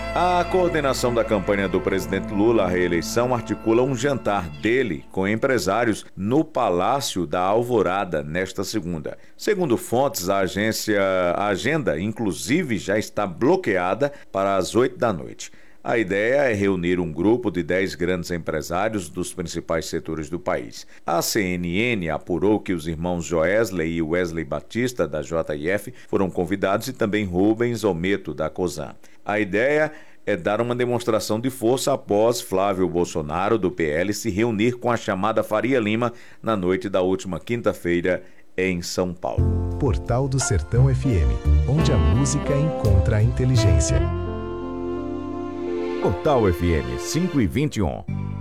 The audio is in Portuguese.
A coordenação da campanha do presidente Lula à reeleição articula um jantar dele com empresários no Palácio da Alvorada nesta segunda. Segundo fontes, a agenda, inclusive, já está bloqueada para as 8 da noite. A ideia é reunir um grupo de 10 grandes empresários dos principais setores do país. A CNN apurou que os irmãos Joesley e Wesley Batista, da JF, foram convidados e também Rubens Ometo, da COSAN. A ideia é dar uma demonstração de força após Flávio Bolsonaro, do PL, se reunir com a chamada Faria Lima na noite da última quinta-feira em São Paulo. Portal do Sertão FM, onde a música encontra a inteligência. Portal FM 5:21.